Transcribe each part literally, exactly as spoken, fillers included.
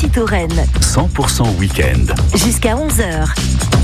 Ici Touraine. cent pour cent week-end. Jusqu'à onze heures.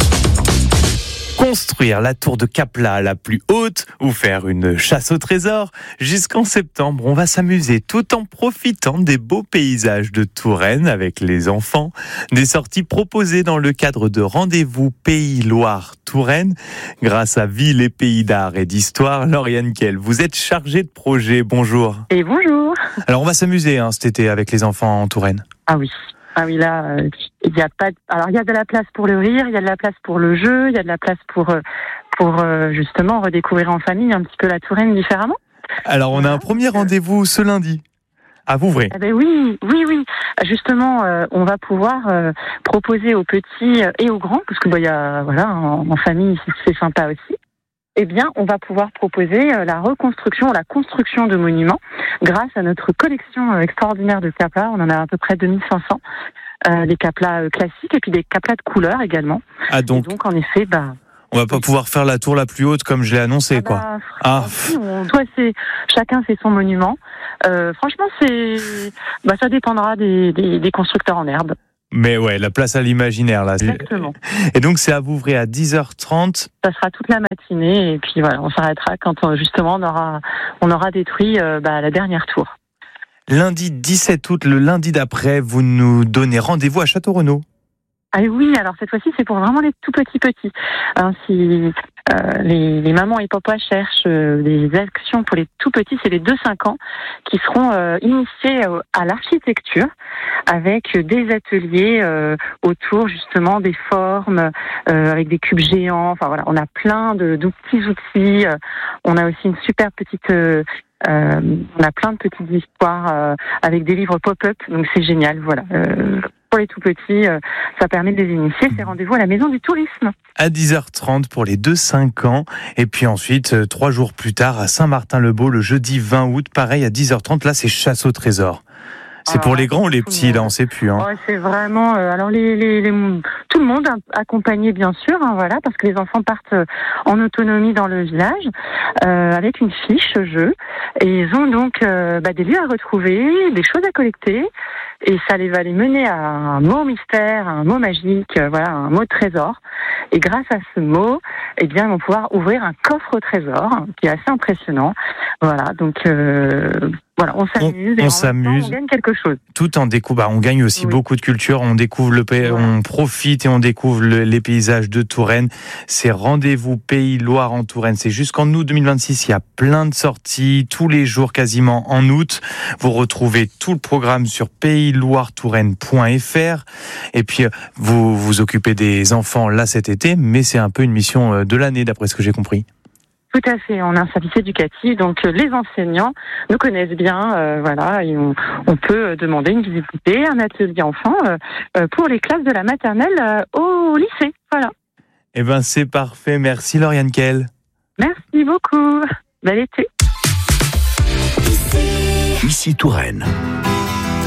Construire la tour de Capla la plus haute ou faire une chasse au trésor. Jusqu'en septembre, on va s'amuser tout en profitant des beaux paysages de Touraine avec les enfants. Des sorties proposées dans le cadre de Rendez-vous Pays Loire Touraine. Grâce à Ville et Pays d'Art et d'Histoire, Lauriane Kell, vous êtes chargée de projet. Bonjour. Et bonjour. Alors on va s'amuser hein, cet été avec les enfants en Touraine. Ah oui. Ah oui, là, il euh, y a pas. De... Alors, il y a de la place pour le rire, il y a de la place pour le jeu, il y a de la place pour euh, pour euh, justement redécouvrir en famille un petit peu la Touraine différemment. Alors, on a un premier rendez-vous ce lundi à Vouvray. Eh ben oui, oui, oui. Justement, euh, on va pouvoir euh, proposer aux petits et aux grands, parce que bah, il y a voilà, en, en famille, c'est sympa aussi. Eh bien, on va pouvoir proposer la reconstruction, la construction de monuments grâce à notre collection extraordinaire de caplas. On en a à peu près deux mille cinq cents, euh, des caplas classiques et puis des caplas de couleur également. Ah donc, et donc en effet, bah, on va pas pouvoir faire la tour la plus haute comme je l'ai annoncé, ah quoi. Bah, ah. On, toi, c'est chacun fait son monument. Euh, franchement, c'est, bah, ça dépendra des, des, des constructeurs en herbe. Mais ouais, la place à l'imaginaire, là. Exactement. Et donc, c'est à Vouvray à dix heures trente. Ça sera toute la matinée, et puis voilà, on s'arrêtera quand, on, justement, on aura, on aura détruit euh, bah, la dernière tour. Lundi dix-sept août, le lundi d'après, vous nous donnez rendez-vous à Château-Renaud. Ah oui, alors cette fois-ci, c'est pour vraiment les tout petits petits. Hein, si euh, les, les mamans et papas cherchent euh, des actions pour les tout petits, c'est les deux cinq ans qui seront euh, initiés euh, à l'architecture avec des ateliers euh, autour justement des formes, euh, avec des cubes géants. Enfin voilà, on a plein de, de petits outils. Euh, on a aussi une super petite... Euh, euh, on a plein de petites histoires euh, avec des livres pop-up, donc c'est génial. Voilà. Euh, pour les tout petits, euh, ça permet de les initier. C'est rendez-vous à la Maison du Tourisme. À dix heures trente pour les deux cinq ans. Et puis ensuite, euh, trois jours plus tard, à Saint-Martin-le-Beau, le jeudi vingt août, pareil à dix heures trente. Là, c'est chasse au trésor. C'est alors, pour les grands ou les petits, là, on sait plus. Hein. Ouais, c'est vraiment. Euh, alors les, les, les, tout le monde accompagné bien sûr, hein, voilà, parce que les enfants partent en autonomie dans le village euh, avec une fiche jeu, et ils ont donc euh, bah, des lieux à retrouver, des choses à collecter, et ça les va les mener à un mot mystère, un mot magique, euh, voilà, un mot trésor. Et grâce à ce mot, eh bien, ils vont pouvoir ouvrir un coffre au trésor qui est assez impressionnant. Voilà, donc. Euh, Voilà, on s'amuse on, et on en s'amuse. même temps, on gagne quelque chose. Tout en découvre, bah, on gagne aussi oui. beaucoup de culture, on découvre le pays, voilà. On profite et on découvre le, les paysages de Touraine. C'est Rendez-vous Pays Loire en Touraine. C'est jusqu'en août deux mille vingt-six, il y a plein de sorties, tous les jours quasiment en août. Vous retrouvez tout le programme sur pays loire touraine point f r. Et puis, vous vous occupez des enfants là cet été, mais c'est un peu une mission de l'année d'après ce que j'ai compris. Tout à fait, on a un service éducatif, donc euh, les enseignants nous connaissent bien, euh, voilà, et on, on peut demander une visite guidée, un atelier enfant euh, euh, pour les classes de la maternelle euh, au lycée, voilà. Eh ben c'est parfait, merci Lauriane Kell. Merci beaucoup, bel été. Ici Touraine.